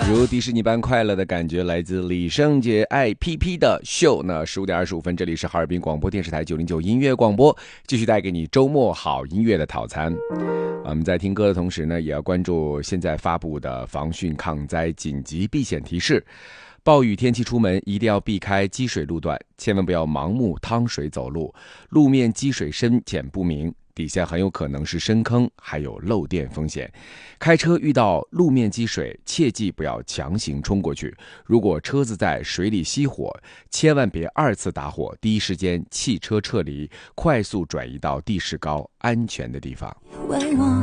如迪士尼般快乐的感觉来自李圣杰爱 PP 的秀呢。15点25分，这里是哈尔滨广播电视台909音乐广播，继续带给你周末好音乐的套餐。我们在听歌的同时呢，也要关注现在发布的防汛抗灾紧急避险提示。暴雨天气出门一定要避开积水路段，千万不要盲目趟水走路，路面积水深浅不明，底下很有可能是深坑，还有漏电风险。开车遇到路面积水，切记不要强行冲过去。如果车子在水里熄火，千万别二次打火，第一时间汽车撤离，快速转移到地势高、安全的地方。